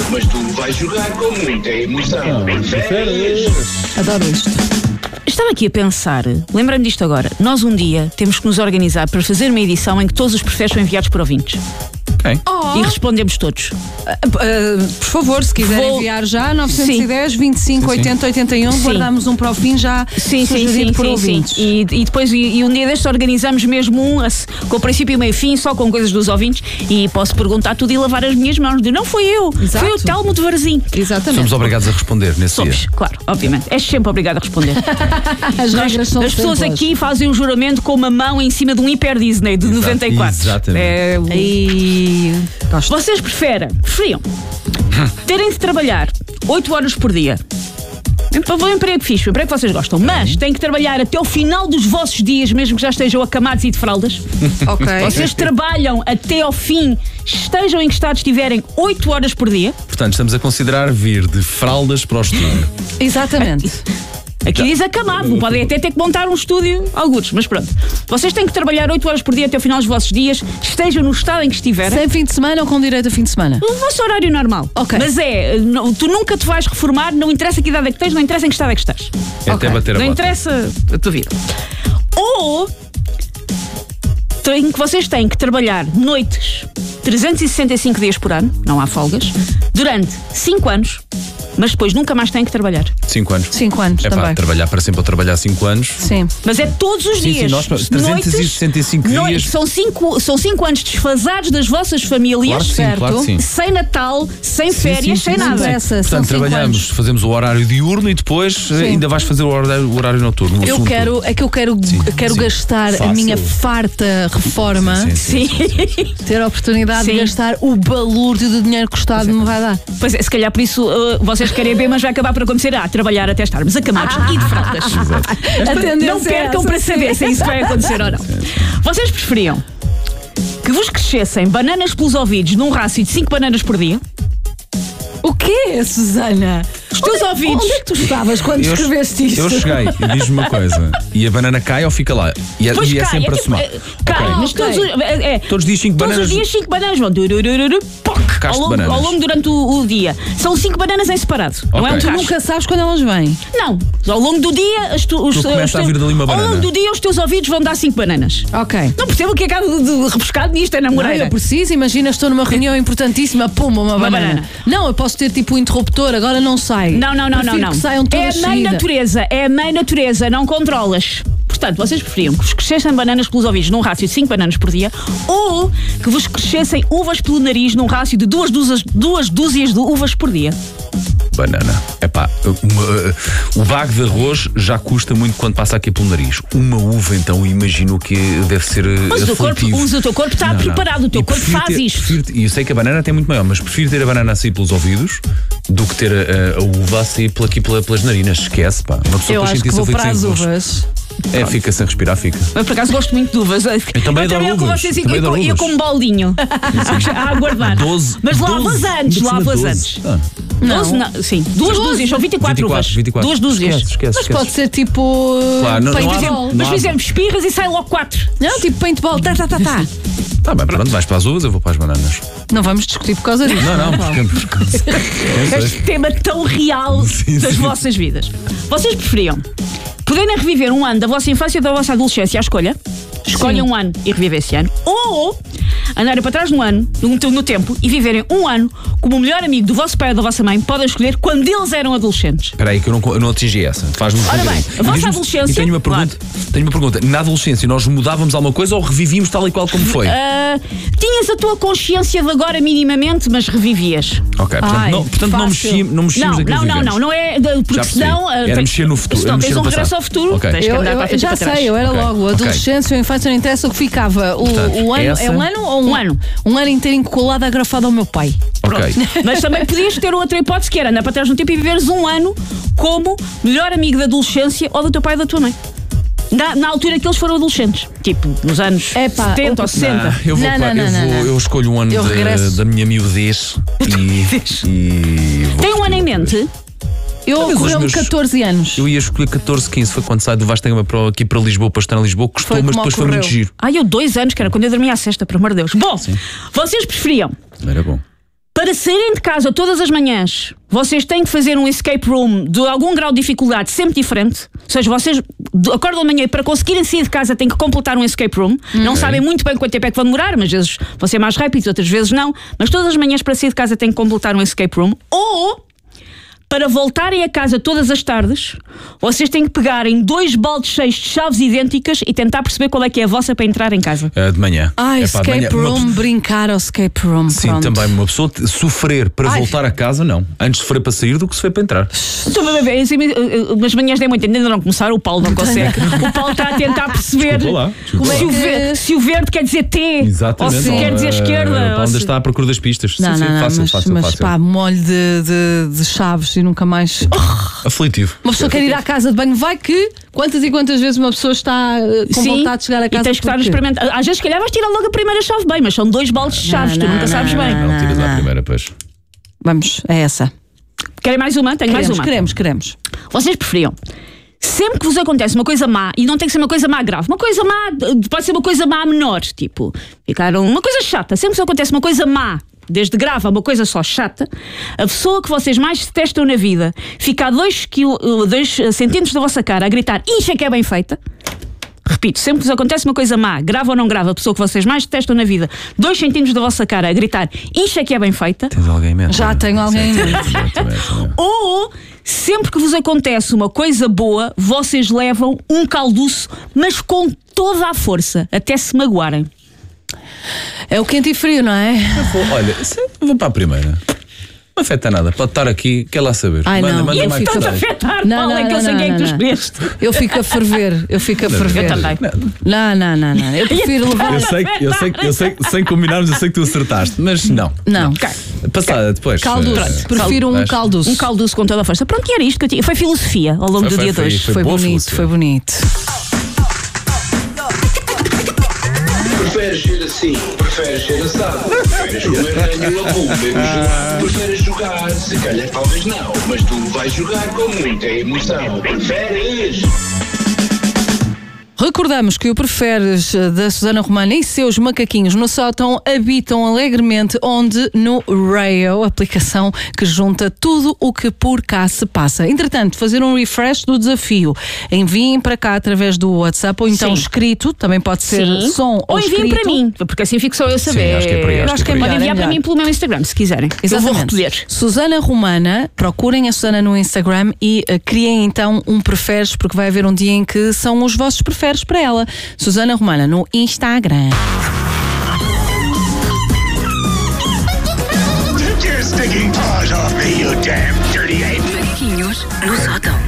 mas tu vais jogar com muita emoção. Adoro isto. Estava aqui a pensar, lembrando disto agora, nós um dia temos que nos organizar para fazer uma edição em que todos os processos são enviados por ouvintes. Ok. E respondemos todos. Por favor, se quiserem enviar já, 910 25 80 81, guardamos um para o fim já sugerido por ouvintes. E depois, e um dia destes organizamos mesmo um com o princípio e meio fim, só com coisas dos ouvintes, e posso perguntar tudo e lavar as minhas mãos. Não fui eu, Exato. foi o Telmo de Varzim. Exatamente. Somos obrigados a responder nesse dia. Claro, obviamente. És sempre obrigado a responder. As regras são As pessoas simples. aqui fazem um juramento com uma mão em cima de um Hyper Disney de 94. Exatamente. Vocês preferiam terem de trabalhar 8 horas por dia? Um emprego fixe, um emprego que vocês gostam, mas têm que trabalhar até o final dos vossos dias, mesmo que já estejam acamados e de fraldas. Ok. Vocês trabalham até ao fim, estejam em que estado estiverem, 8 horas por dia. Portanto, estamos a considerar vir de fraldas para o estúdio. Exatamente. Aqui diz acamado, podem até ter que montar um estúdio, alguns, mas pronto. Vocês têm que trabalhar 8 horas por dia até o final dos vossos dias, estejam no estado em que estiverem. Sem fim de semana ou com direito a fim de semana? O vosso horário normal. Ok. Mas tu nunca te vais reformar, não interessa que idade é que tens, não interessa em que estado é que estás. É até bater a Não bota. interessa a tua vida. Ou que vocês têm que trabalhar noites 365 dias por ano, não há folgas, durante 5 anos, mas depois nunca mais têm que trabalhar. 5 anos. 5 anos É também. pá, trabalhar para sempre ou trabalhar 5 anos. Sim. Mas é todos os Sim, dias. nós 365 dias. São 5 anos desfasados das vossas famílias, Claro que sim, certo? claro que sim. Sem Natal, sem férias, sem sim, nada. sim. São Portanto, 5 trabalhamos, anos. fazemos o horário diurno e depois ainda vais fazer o horário noturno. Eu quero gastar a minha farta reforma, Sim. ter a oportunidade Sim. de gastar o balúrdio de dinheiro que o Estado me vai dar. Pois é, se calhar por isso vocês querem ver, mas vai acabar por acontecer trabalhar até estarmos acamados e de fraldas. Não percam para saber se isso vai acontecer ou não. Vocês preferiam que vos crescessem bananas pelos ouvidos num rácio de 5 bananas por dia? O quê, Susana? Os teus ouvidos. Onde é que tu estavas quando escreveste isto? Eu cheguei e diz-me uma coisa. E a banana cai ou fica lá? E é Pois cai, sempre a tipo, somar. cai, Ok. mas todos Todos os dias 5 todos bananas. os dias 5 bananas vão Cacho de bananas. ao longo durante o dia. São 5 bananas em separado. Não é um Ok. Tu cacho. nunca sabes quando elas vêm. Não, ao longo do dia começa a vir dali uma ao banana. longo do dia os teus ouvidos vão dar 5 bananas. Ok. Não percebo o que é acaba de rebuscado nisto, é na Não, moreira. eu preciso, imagina, estou numa reunião importantíssima, pumba, uma banana. banana. Não, eu posso ter tipo um interruptor, agora não sai. Não. Prefiro que saiam todas É a mãe seguidas. natureza, não controlas. Portanto, vocês preferiam que vos crescessem bananas pelos ouvidos num rácio de 5 bananas por dia ou que vos crescessem uvas pelo nariz num rácio de 2 dúzias de uvas por dia? Banana. Epá, o bago de arroz já custa muito quando passa aqui pelo nariz. Uma uva, então, imagino que deve ser Mas o teu corpo está preparado, o teu corpo faz isto. E eu sei que a banana tem muito maior, mas prefiro ter a banana a sair pelos ouvidos do que ter a uva a sair pelas narinas. Esquece, pá. Uma pessoa Eu depois acho que sente-se vou aflito para as sem gosto. uvas. É, fica sem respirar, fica. Eu por acaso gosto muito de uvas. Eu também adoro com uvas. vocês Também adoro eu uvas. com um boldinho a aguardar. 12. Mas lavas antes, lavas 12. antes. Ah. 12, não, sim, 2 dúzias, são 24 uvas. 24. 2 dúzias. Esquece. Mas pode ser tipo. Claro, não há- paintball. Mas há- fizemos espirras e sai logo 4. Não, tipo paintball. Tá. Tá bem, pronto, vais para as uvas, eu vou para as bananas. Não vamos discutir por causa disso. Não, porque Este tema tão real das vossas vidas. Vocês preferiam poderem reviver um ano da vossa infância ou da vossa adolescência à escolha? Escolhem um ano e reviver esse ano. Ou andarem para trás no tempo e viverem um ano como o melhor amigo do vosso pai ou da vossa mãe. Podem escolher quando eles eram adolescentes. Espera aí que eu não atingi essa. Faz-me Ora bem, a vossa adolescência- E tenho uma pergunta. Na adolescência nós mudávamos alguma coisa ou revivíamos tal e qual como foi? Tinhas a tua consciência de agora minimamente, mas revivias. Ok, portanto não mexíamos naquilo que vivemos. Não é. Porque Já percebi. senão. Era mexer no futuro. Senão Era tens mexer um no regresso passado. ao futuro. Ok. Tens que andar para a frente e Já para trás. sei, eu era Ok. logo. Ok. Adolescência ou infância, não interessa o que ficava. Portanto, O ano essa- é um ano ou Um ano. Um ano inteirinho colado agrafado ao meu pai. Ok. Mas também podias ter outra hipótese que era andar para trás no tempo e viveres um ano como melhor amigo da adolescência ou do teu pai ou da tua mãe. Na altura que eles foram adolescentes. Tipo, nos anos 70 ou 60. Eu escolho um ano Eu regresso. da minha miudez e vou Tem um ano em mente? Eu Talvez os ocorreu-me meus- 14 anos. Eu ia escolher 14, 15. Foi quando sai do Vasta Gama aqui para Lisboa, para estar em Lisboa. Custou, Foi mas como depois foi muito ocorreu. giro. Eu 2 anos, que era quando eu dormia à sexta, por amor de Deus. Bom, vocês preferiam Era bom. Para saírem de casa todas as manhãs, vocês têm que fazer um escape room de algum grau de dificuldade sempre diferente. Ou seja, vocês acordam de manhã e para conseguirem sair de casa têm que completar um escape room. Não sabem muito bem quanto tempo é que vão demorar, mas às vezes vão ser mais rápidos, outras vezes não. Mas todas as manhãs para sair de casa têm que completar um escape room. Ou, para voltarem a casa todas as tardes, vocês têm que pegarem 2 baldes cheios de chaves idênticas e tentar perceber qual é que é a vossa para entrar em casa. De manhã. Escape room, brincar ao escape room. Sim, pronto. Também uma pessoa sofrer para voltar a casa, não. Antes sofrer para sair do que sofrer para entrar. Mas manhãs de muito, ainda não começaram, o Paulo não consegue. O Paulo está a tentar perceber se o verde quer dizer T. Exatamente. Ou se quer dizer esquerda. O Paulo ainda está à procura das pistas. Fácil. Mas pá, molho de chaves e nunca mais. Aflitivo. Uma pessoa quer ir à casa de banho, vai que quantas e quantas vezes uma pessoa está com vontade de chegar a casa. E tens que estar a experimentar. Às vezes, se calhar, vais tirar logo a primeira chave bem, mas são 2 baldes de chaves, tu nunca sabes bem. Não, tiras lá a primeira, pois. Vamos, é essa. Querem mais uma? Tenho mais uma. Queremos. Vocês preferiam? Sempre que vos acontece uma coisa má, e não tem que ser uma coisa má grave, uma coisa má, pode ser uma coisa má menor, tipo, uma coisa chata. Sempre que vos acontece uma coisa má, desde grave a uma coisa só chata, a pessoa que vocês mais detestam na vida fica a 2 centímetros da vossa cara a gritar incha que é bem feita. Repito, sempre que vos acontece uma coisa má, grave ou não grave, a pessoa que vocês mais detestam na vida, 2 centímetros da vossa cara a gritar incha que é bem feita. Tens alguém em mente? Já tenho alguém em mente. Ou sempre que vos acontece uma coisa boa, vocês levam um calduço, mas com toda a força, até se magoarem. É o quente e frio, não é? Olha, vou para a primeira. Não afeta nada, pode estar aqui, quer lá saber. Ai, manda mais tanto afetar, Paulo, é que eu sei quem é que tu escolheste. Eu fico a ferver, Eu também. Não. Eu prefiro levar. Eu sei, sem combinarmos, eu sei que tu acertaste, mas não. Passada depois. Calduço. Prefiro um calduço. Um calduço com toda a força. Pronto, e era isto que eu tinha. Foi filosofia ao longo do dia de hoje. Foi bonito. Preferes ser assim? Preferes ser assado? Preferes comer ranho a bumba e gelado? Preferes jogar? Se calhar talvez não, mas tu vais jogar com muita emoção. Preferes? Recordamos que o Preferes da Susana Romana e seus macaquinhos no sótão habitam alegremente onde? No Rayo, aplicação que junta tudo o que por cá se passa. Entretanto, fazer um refresh do desafio. Enviem para cá através do WhatsApp ou então escrito, também pode ser som ou escrito. Ou enviem para mim, porque assim fico só eu a saber. Sim, acho que é para aí. Podem enviar para mim pelo meu Instagram, se quiserem. Exatamente. Eu vou recolher. Susana Romana, procurem a Susana no Instagram e criem então um Preferes, porque vai haver um dia em que são os vossos preferes para ela. Susana Romana no Instagram. Take your stinking paws off me, you damn dirty ape! Macaquinhos no sótão.